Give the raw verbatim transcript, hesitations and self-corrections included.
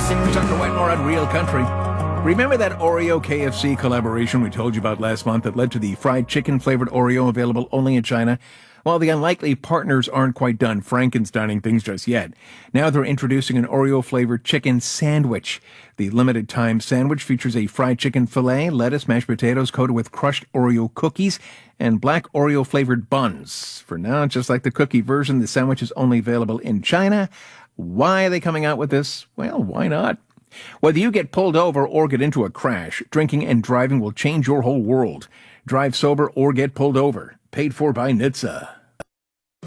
Tucker Wetmore on Real Country. Remember that Oreo K F C collaboration we told you about last month that led to the fried chicken flavored Oreo available only in China? Well, the unlikely partners aren't quite done Frankensteining things just yet. Now they're introducing an Oreo-flavored chicken sandwich. The limited-time sandwich features a fried chicken fillet, lettuce, mashed potatoes coated with crushed Oreo cookies, and black Oreo-flavored buns. For now, just like the cookie version, the sandwich is only available in China. Why are they coming out with this? Well, why not? Whether you get pulled over or get into a crash, drinking and driving will change your whole world. Drive sober or get pulled over. Paid for by N H T S A.